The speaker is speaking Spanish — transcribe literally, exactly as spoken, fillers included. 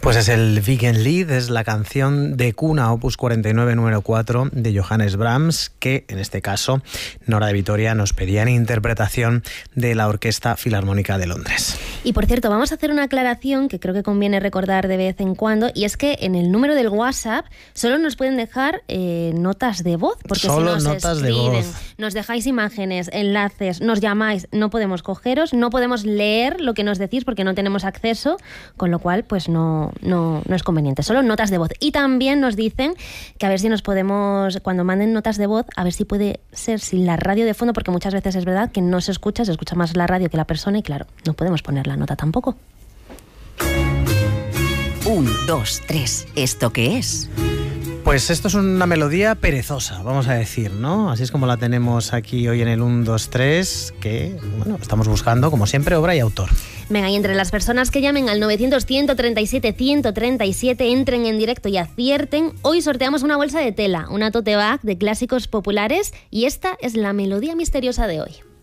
Pues es el Wiegenlied, es la canción de cuna opus cuarenta y nueve número cuatro de Johannes Brahms, que en este caso Nora de Vitoria nos pedía en interpretación de la Orquesta Filarmónica de Londres. Y por cierto, vamos a hacer una aclaración que creo que conviene recordar de vez en cuando, y es que en el número del WhatsApp solo nos pueden dejar eh, notas de voz, porque solo si nos notas escriben, de voz. nos dejáis imágenes, enlaces, nos llamáis, no podemos cogeros, no podemos leer lo que nos decís porque no tenemos acceso, con lo cual pues no No, no es conveniente, solo notas de voz. Y también nos dicen que a ver si nos podemos, cuando manden notas de voz, a ver si puede ser sin la radio de fondo, porque muchas veces es verdad que no se escucha, se escucha más la radio que la persona y claro, no podemos poner la nota tampoco. Un, dos, tres. ¿Esto qué es? Pues esto es una melodía perezosa, vamos a decir, ¿no? Así es como la tenemos aquí hoy en el uno, dos, tres, que, bueno, estamos buscando, como siempre, obra y autor. Venga, y entre las personas que llamen al novecientos, ciento treinta y siete, ciento treinta y siete, entren en directo y acierten, hoy sorteamos una bolsa de tela, una tote bag de clásicos populares, y esta es la melodía misteriosa de hoy.